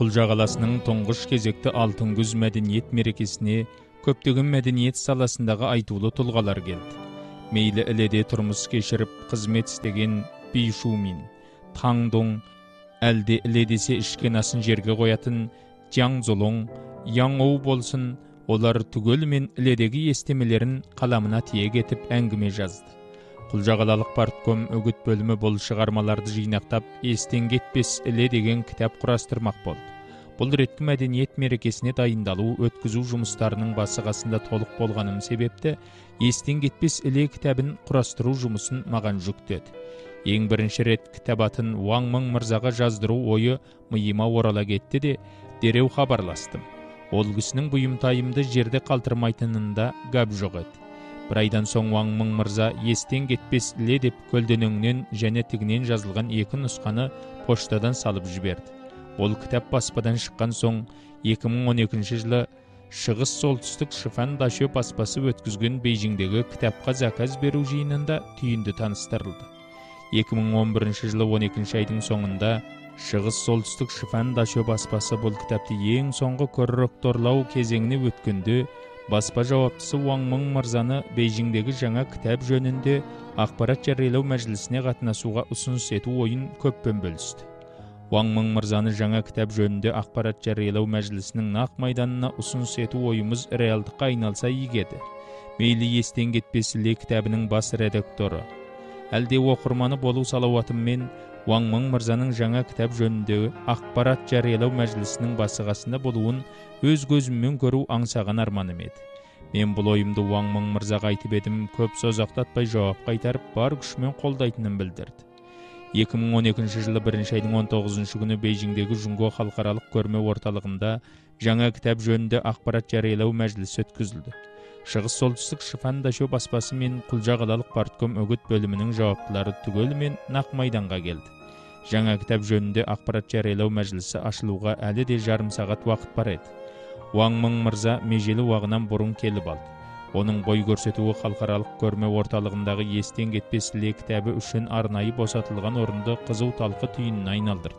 Құлжа қаласының тұңғыш кезекті алтын күз мәдениет мерекесіне көптеген мәдениет саласындағы айтулы тұлғалар келді. Мейлі іледе тұрмыс кешіріп қызмет істеген Бишумин, Таңдоң, әлде іледесе ішкен асын жерге қоятын Жаңзолоң, Яңоу болсын, олар түгелімен іледегі естемелерін қаламына тиек етіп әңгіме жазды. Құлжа қалалық партком үгіт бөлімі бұл шығармаларды жинақтап, естен кетпес іле деген кітап құрастырмақ болды. Бұл реткі мәдениет мерекесіне дайындалу, өткізу жұмыстарының басы-қасында толық болғаным себепті, естен кетпес іле кітабын құрастыру жұмысын маған жүктеді. Ең бірінші рет кітап атын Уаң Мың мырзаға жаздыру ойы миыма орала кетті де, дереу хабарластым. Ол кісінің бұйымтайымды жерде қалтырмайтынында гәп жоқ еді. Бір айдан соң Уаң Мың мырза естен кетпес іле деп көлденеңнен және тігінен жазылған екі нұсқаны поштадан салып жіберді. Ол кітап баспадан шыққан соң 2012 жылы Шығыс солтүстік Шифан Дашө баспасы өткізген Бейжіңдегі кітапқа заказ беру жиынында түйінді таныстырылды. 2011 жылы 12 айдың соңында Шығыс солтүстік Шифан Дашө баспасы бұл кітапты ең соңғы корректорлау кезеңіне өткенде баспа жауаптысы Уаң Мың мырзаны Бейжіңдегі жаңа кітап жөнінде ақпарат жариялау мәжілісіне қатынасуға ұсыныс ету ойын көппен бөлісті. Уаң Мың мырзаны жаңа кітап жөнінде ақпарат жариялау мәжілісінің нақ майданына ұсыныс ету ойымыз реалдыққа айналса егеді. Мейлі естен кетпес іле кітабының бас редакторы, әлде оқырманы болу салауатыммен Уаң Мың мырзаның жаңа кітап жөніндегі ақпарат жариялау мәжілісінің басы-қасында болуын өз көзіммен көру аңсаған арманым еді. Мен бұл ойымды Уаң Мың мырзаға айтып едім, көп созақтатпай жауап қайтарып, бар күшімен қолдайтынын білдірді. 2012 жылы 1 айдың 19 күні Бейжіңдегі Жүнго халықаралық көрме орталығында жаңа кітап жөнінде ақпарат жариялау мәжілісі өткізілді. Шығыс солтүстік Шифан Дашө баспасы мен Құлжа қалалық партком үгіт бөлімінің жауаптылары түгелімен нақ майданға келді. Жаңа кітап жөнінде ақпарат жариялау мәжілісі ашылуға әлі де жарым сағат уақыт бар еді. Уаң Мың мырза межелі уағынан бұрын келіп алды. Оның бой көрсетуі халықаралық көрме орталығындағы естен кетпес іле кітабы үшін арнайы босатылған орынды қызу талқы түйініне айналдырды.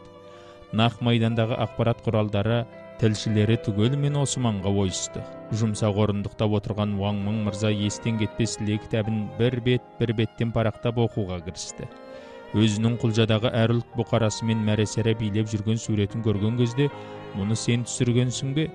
Нақ майдандағы ақпарат құралдары тілшілері түгелімен осы маңға ойысты. Жұмсақ орындықтап отырған Уаң Мың мырза естен кетпес іле кітабын бір беттен парақтап оқуға кірісті. Өзінің Құлжадағы әр ұлт бұқарасы мен мәресері билеп жүрген суретін көрген кезде, мұны сен түсіргенсің бе?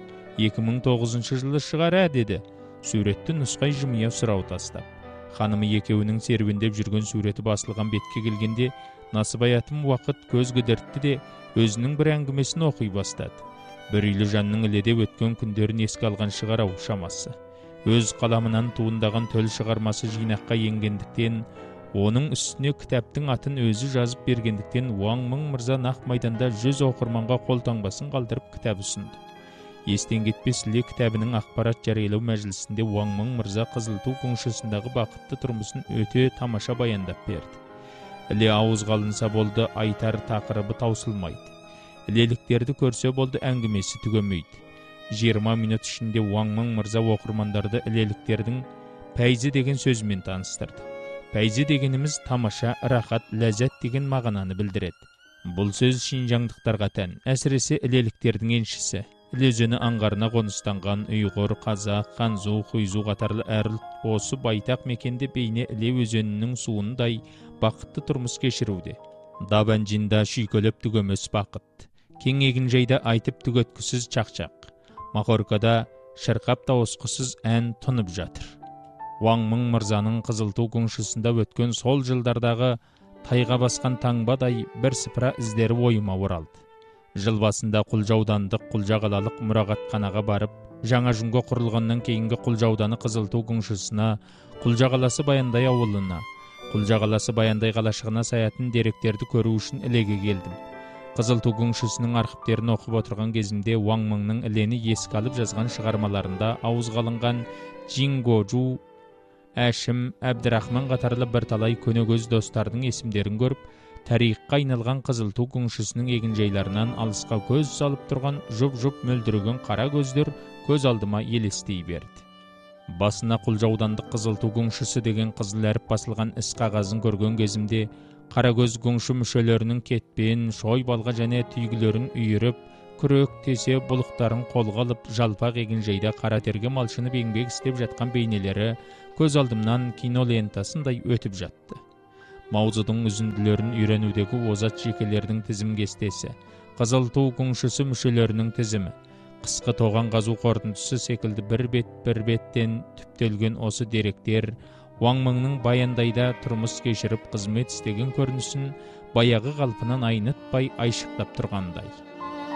2009 жылы шығар деді. Суретті нұсқай жымия сұрау тастап. Ханымы екеуінің серуендеп жүрген суреті басылған бетке келгенде, насыбаятым уақыт көз кідіртті де, өзінің бір әңгімесін оқи бастады. Бір үйлі жанның іледе өткен күндерін еске алған шығарау шамасы. Өз қаламынан туындаған төл шығармасы жинаққа енгендіктен, оның үстіне кітаптың атын өзі жазып бергендіктен Уаң Мың мырза нақ майданда 100 оқырманға қолтаңбасын қалдырып кітап ұсынды. Естен кетпес іле кітабының ақпарат жариялау мәжілісінде Уаң Мың мырза Қызылту көңшісіндағы бақытты тұрмысын өте тамаша баяндап берді. Іле ауыз қалынса болды, айтар тақырыбы таусылмайды. Ілеліктерді көрсе болды, әңгімесі түгемейді. 20 минут ішінде Уаң Мың мырза оқырмандарды ілеліктердің пәйзі деген сөзімен таныстырды. Пәйзі дегеніміз тамаша, рахат, ләззат деген мағынаны білдіреді. Бұл сөз шинжаңдықтарға тән, әсіресе ілеліктердің еншісі. Іле өзені аңғарына қоныстанған ұйғыр, қазақ, ханзу, хуйзу қатарлы әр ұлт осы байтақ мекенде бейне іле өзенінің суындай бақытты тұрмыс кешіруде. Дабанжинда шүйкөлеп түгемес бақыт, кең егінжайда айтып түгеткісіз чақчақ, Мақоркада шырқап тауысқысыз ән тұнып жатыр. Уаң Мың мырзаның Қызылту көңшісінде өткен сол жылдардағы тайға басқан таңбадай бір сыпыра іздері ойыма оралды. Жыл басында Құлжа аудандық Құлжа қалалық мұрағатханаға барып, жаңа Жүнго құрылғаннан кейінгі Құлжа ауданы Қызылту көңшісіне, Құлжа қаласы Баяндай ауылына, Құлжа қаласы Баяндай қалашығына саятын деректерді көру үшін ілеге келдім. Қызылту көңшісінің архивтерін оқып отырған кезімде Уаң Мыңның ілені еске алып жазған шығармаларында ауызға алынған Джингожу, Әшім, Әбдірахман қатарлы бірталай көнегөз достардың есімдерін көріп, тарихқа айналған Қызылту көңшісінің егінжайларынан алысқа көз салып тұрған жұп-жұп мөлдіреген қара көздер көз алдыма елестей берді. Басына Құлжа аудандық Қызылту көңшісі деген қызыл әріп басылған іс қағазын көрген кезімде, қара көз көңші мүшелерінің кетпен, шой балға және түйгілерін үйіріп, күрөк тесе булуктарын колга алып жалпак эгин жайда кара терге малчыны беңбек истеп жаткан бейнелери көз алдымнан кино лентасындай өтүп жатты. Маузудың үзүндүлөрүн үйрөнүүдөгү озат жекелердин тизим кестеси, Кызыл Туу күңшүсү мүшөлөрүнүн тизими, кыскы тоган казуу корунтусу секилди bir беттен түптөлгөн осы деректер Ваң Мыңның баяндайда турмуш кечирип кызмет истеген көрүнүшүн баягы калпынан айнытпай айшыктап тургандай.